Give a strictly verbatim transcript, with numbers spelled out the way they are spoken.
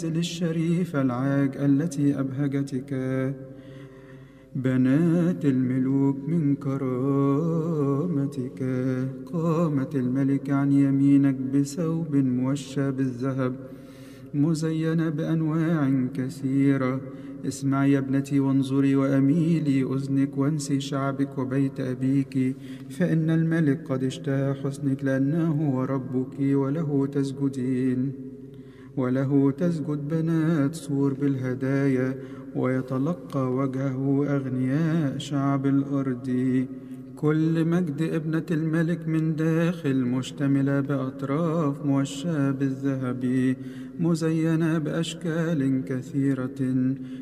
الشريف العاج التي أبهجتك بنات الملوك من كرامتك. قامت الملك عن يمينك بثوب موشى بالذهب مزينة بأنواع كثيرة. اسمعي يا ابنتي وانظري وأميلي أذنك وانسي شعبك وبيت أبيك، فإن الملك قد اشتهى حسنك لأنه هو ربك، وله تسجدين وله تسجد بنات سور بالهدايا، ويتلقى وجهه أغنياء شعب الأرض. كل مجد ابنة الملك من داخل مشتملة بأطراف موشاة بالذهب مزينة بأشكال كثيرة.